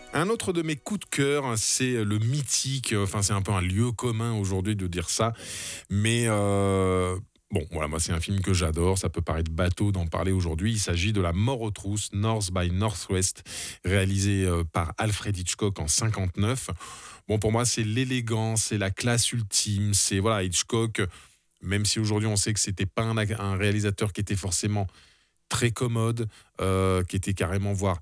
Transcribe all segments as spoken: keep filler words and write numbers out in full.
Un autre de mes coups de cœur, c'est le mythique, enfin c'est un peu un lieu commun aujourd'hui de dire ça, mais heu, bon voilà, moi c'est un film que j'adore, ça peut paraître bateau d'en parler aujourd'hui. Il s'agit de La mort aux trousses, North by Northwest, réalisé, heu, par Alfred Hitchcock en cinquante-neuf. Bon pour moi c'est l'élégance, c'est la classe ultime, c'est voilà Hitchcock, même si aujourd'hui on sait que c'était pas un ac un réalisateur qui était forcément très commode, heu, qui était carrément voire,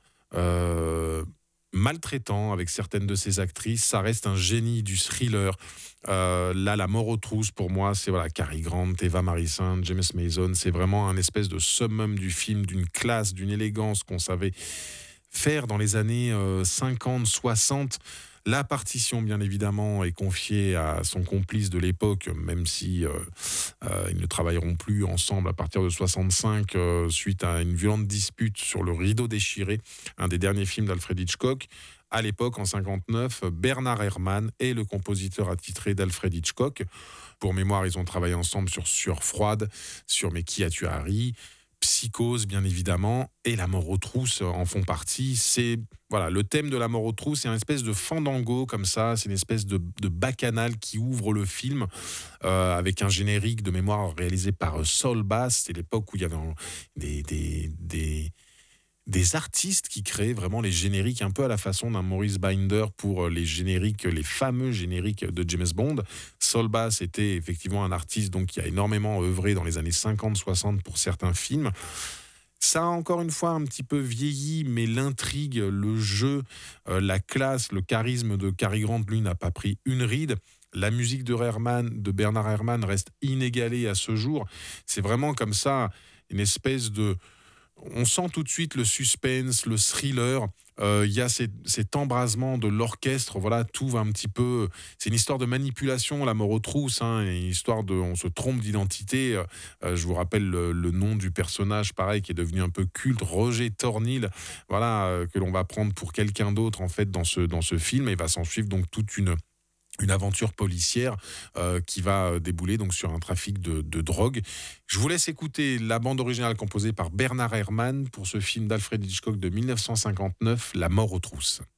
heu, maltraitant avec certaines de ses actrices. Ça reste un génie du thriller. Heu, là, La mort aux trousses pour moi, c'est voilà, Cary Grant, Eva Morrison, James Mason. C'est vraiment un espèce de summum du film, d'une classe, d'une élégance qu'on savait faire dans les années euh, cinquante, soixante. La partition, bien évidemment, est confiée à son complice de l'époque, même si euh, euh, ils ne travailleront plus ensemble à partir de soixante-cinq, euh, suite à une violente dispute sur Le Rideau déchiré, un des derniers films d'Alfred Hitchcock. À l'époque, en cinquante-neuf, Bernard Herrmann est le compositeur attitré d'Alfred Hitchcock. Pour mémoire, ils ont travaillé ensemble sur Sueur froide, sur Mais qui a tué Harry, Psychose, bien évidemment, et La mort aux trousses en font partie. C'est voilà, le thème de La mort aux trousses, c'est une espèce de fandango comme ça, c'est une espèce de, de bacchanal qui ouvre le film euh, avec un générique de mémoire réalisé par euh, Saul Bass. C'était l'époque où il y avait un- des, des, des, des artistes qui créaient vraiment les génériques un peu à la façon d'un Maurice Binder pour euh, les génériques, les fameux génériques de James Bond. Saul Bass était effectivement un artiste donc qui a énormément œuvré dans les années cinquante soixante pour certains films. Ça a encore une fois un petit peu vieilli, mais l'intrigue, le jeu, euh, la classe, le charisme de Cary Grant, lui, n'a pas pris une ride. La musique de Herrmann, de Bernard Herrmann reste inégalée à ce jour. C'est vraiment comme ça une espèce de, on sent tout de suite le suspense, le thriller. Euh, Il y a cet, cet embrasement de l'orchestre. Voilà, tout va un petit peu. C'est une histoire de manipulation, La mort aux trousses, hein, une histoire de, on se trompe d'identité. Euh, je vous rappelle le, le nom du personnage, pareil, qui est devenu un peu culte, Roger Tornil. Voilà, euh, que l'on va prendre pour quelqu'un d'autre en fait dans ce dans ce film. Et il va s'en suivre donc toute une une aventure policière euh, qui va débouler donc sur un trafic de, de drogue. Je vous laisse écouter la bande originale composée par Bernard Herrmann pour ce film d'Alfred Hitchcock de mille neuf cent cinquante-neuf, La mort aux trousses.